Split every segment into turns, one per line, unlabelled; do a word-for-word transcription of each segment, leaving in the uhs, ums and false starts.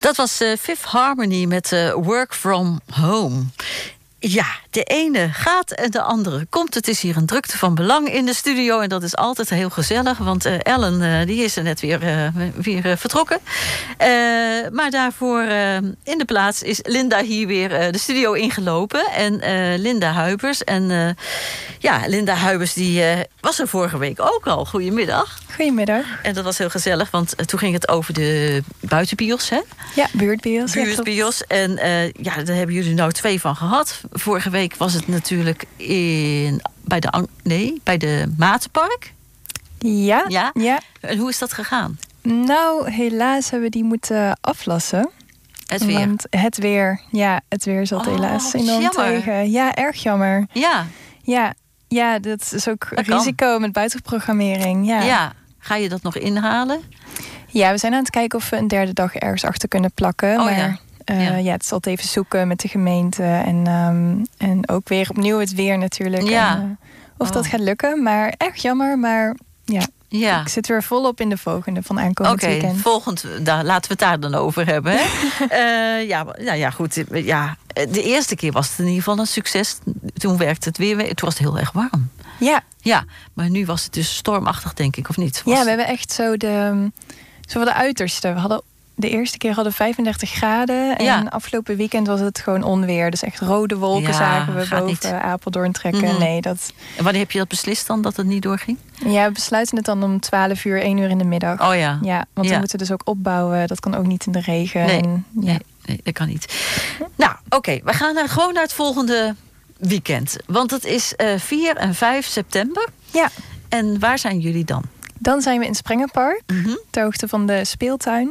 Dat was uh, Fifth Harmony met uh, Work From Home. Ja, de ene gaat en de andere komt. Het is hier een drukte van belang in de studio. En dat is altijd heel gezellig. Want uh, Ellen uh, die is er net weer, uh, weer uh, vertrokken. Uh, maar daarvoor uh, in de plaats is Linda hier weer uh, de studio ingelopen. En uh, Linda Huibers. En uh, ja, Linda Huibers die uh, was er vorige week ook al. Goedemiddag.
Goedemiddag.
En dat was heel gezellig. Want uh, toen ging het over de buitenbios, hè?
Ja, buurtbios.
Buurtbios. En uh, ja, daar hebben jullie nou twee van gehad. Vorige week was het natuurlijk in, bij, de, nee, bij de Matenpark.
Ja,
ja.
ja.
En hoe is dat gegaan?
Nou, helaas hebben we die moeten aflassen.
Het weer?
Want het weer, ja, het weer zat oh, helaas enorm tegen. Ja, erg jammer.
Ja.
Ja, ja, dat is ook
dat
risico
kan.
met buitenprogrammering. Ja.
ja. Ga je dat nog inhalen?
Ja, we zijn aan het kijken of we een derde dag ergens achter kunnen plakken.
Oh,
maar
ja.
Uh,
ja.
ja, het is altijd even zoeken met de gemeente. En, um, en ook weer opnieuw het weer natuurlijk.
Ja.
En, uh, of
oh.
dat gaat lukken. Maar erg jammer. Maar ja,
ja.
ik zit weer volop in de volgende van aankomend
okay,
weekend.
Oké, volgend, daar, laten we het daar dan over hebben. Hè? uh, ja, nou ja, goed. Ja, de eerste keer was het in ieder geval een succes. Toen werkte het weer. Toen was het heel erg warm.
Ja.
Ja, maar nu was het dus stormachtig, denk ik, of niet? Was
ja, we hebben echt zo de, zo de uiterste. We hadden de eerste keer hadden vijfendertig graden. En
ja.
afgelopen weekend was het gewoon onweer. Dus echt rode wolken ja, zagen we boven niet. Apeldoorn trekken. Mm-hmm. Nee, dat...
En wanneer heb je dat beslist dan, dat het niet doorging?
Ja, we besluiten het dan om twaalf uur, één uur in de middag.
Oh ja.
Ja, want
ja.
we moeten dus ook opbouwen. Dat kan ook niet in de regen.
Nee,
en, ja.
nee, nee, dat kan niet. Nou, oké. Okay, we gaan naar, gewoon naar het volgende weekend. Want het is uh, vier en vijf september.
Ja.
En waar zijn jullie dan?
Dan zijn we in Sprengenpark. Mm-hmm. Ter hoogte van de speeltuin.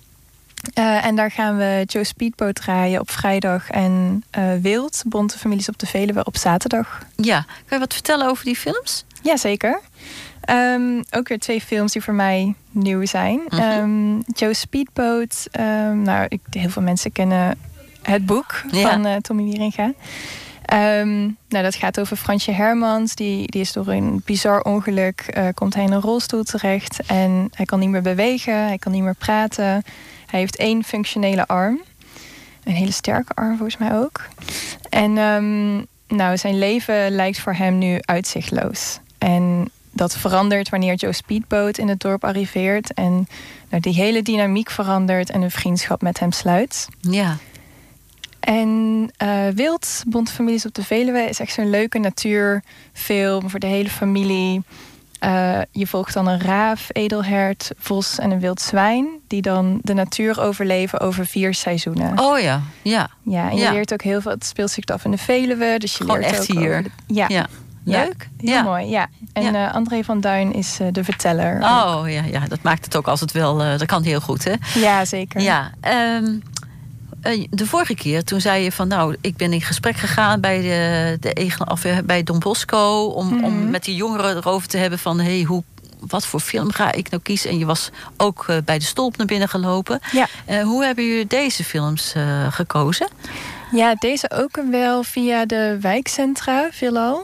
Uh, en daar gaan we Joe Speedboat draaien op vrijdag. En uh, Wild, Bonte Families op de Veluwe, op zaterdag.
Ja, kan je wat vertellen over die films?
Jazeker. Um, ook weer twee films die voor mij nieuw zijn. Mm-hmm. Um, Joe Speedboat. Um, nou, ik, heel veel mensen kennen het boek ja. van uh, Tommy Wieringa. Um, nou, dat gaat over Fransje Hermans. Die, die is door een bizar ongeluk. Uh, komt hij in een rolstoel terecht. En hij kan niet meer bewegen. Hij kan niet meer praten. Hij heeft één functionele arm. Een hele sterke arm volgens mij ook. En um, nou, zijn leven lijkt voor hem nu uitzichtloos. En dat verandert wanneer Joe Speedboat in het dorp arriveert. En nou, die hele dynamiek verandert en een vriendschap met hem sluit.
Ja.
En uh, Wild, Bonte Families op de Veluwe, is echt zo'n leuke natuurfilm voor de hele familie. Uh, je volgt dan een raaf, edelhert, vos en een wild zwijn, die dan de natuur overleven over vier seizoenen.
Oh ja, ja.
Ja, en je
ja.
leert ook heel veel. Het speelt zich af in de Veluwe, dus je
Gewoon
leert
echt
ook
hier.
Over de, ja.
ja. Leuk.
Ja, heel
ja.
mooi, ja. En ja. Uh, André van Duin is uh, de verteller.
Oh ja, ja, dat maakt het ook als het wel. Uh, dat kan heel goed, hè?
Ja, zeker.
Ja. Um, uh, de vorige keer toen zei je van, nou, ik ben in gesprek gegaan bij de, de of, uh, bij Don Bosco om, mm-hmm. om met die jongeren erover te hebben van, hey, hoe, wat voor film ga ik nou kiezen? En je was ook uh, bij de Stolp naar binnen gelopen.
Ja.
Uh, hoe hebben jullie deze films uh, gekozen?
Ja, deze ook wel via de wijkcentra, veelal.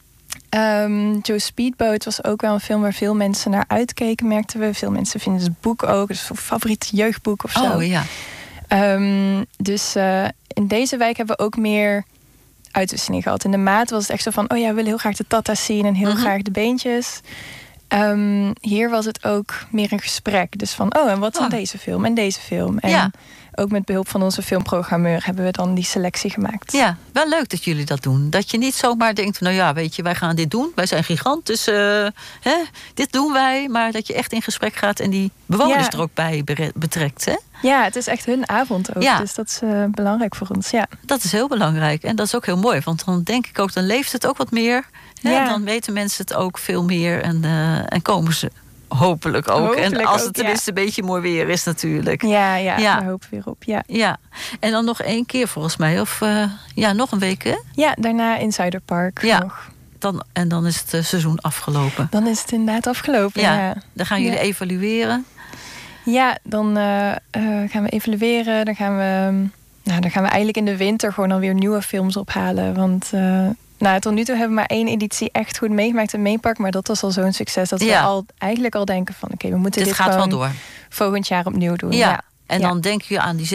Um, Joe Speedboat was ook wel een film waar veel mensen naar uitkeken, merkten we. Veel mensen vinden het boek ook. Het is een favoriet jeugdboek of zo.
Oh ja.
Um, dus uh, in deze wijk hebben we ook meer uitwisseling gehad. In de Maat was het echt zo van, oh ja, we willen heel graag de tata's zien en heel mm-hmm. graag de beentjes. Um, hier was het ook meer een gesprek. Dus van, oh, en wat van oh. deze film en deze film. En
ja.
ook met behulp van onze filmprogrammeur hebben we dan die selectie gemaakt.
Ja, wel leuk dat jullie dat doen. Dat je niet zomaar denkt, nou ja, weet je, wij gaan dit doen. Wij zijn gigant, dus uh, hè, dit doen wij. Maar dat je echt in gesprek gaat en die bewoners ja. er ook bij betrekt, hè?
Ja, het is echt hun avond ook.
Ja.
Dus dat is uh, belangrijk voor ons, ja.
Dat is heel belangrijk. En dat is ook heel mooi. Want dan denk ik ook, dan leeft het ook wat meer. Hè? Ja. Dan weten mensen het ook veel meer. En, uh, en komen ze hopelijk ook.
Hopelijk
en als
ook,
het tenminste ja. een beetje mooi weer is natuurlijk.
Ja, ja, ja. Daar hopen we weer op. Ja.
ja. En dan nog één keer volgens mij. Of uh, ja, nog een week, hè?
Ja, daarna in Zuiderpark
ja.
nog.
Dan, en dan is het uh, seizoen afgelopen.
Dan is het inderdaad afgelopen, ja. ja.
Dan gaan jullie ja. evalueren.
Ja, dan uh, uh, gaan we evalueren. Dan gaan we, nou, dan gaan we eigenlijk in de winter gewoon alweer nieuwe films ophalen. Want uh, nou, tot nu toe hebben we maar één editie echt goed meegemaakt in Mainpark. Maar dat was al zo'n succes dat
ja.
we al, eigenlijk al denken van, oké, okay, we moeten dit,
dit gaat
gewoon
wel door.
volgend jaar opnieuw doen.
Ja,
ja.
en
ja.
dan denk je aan die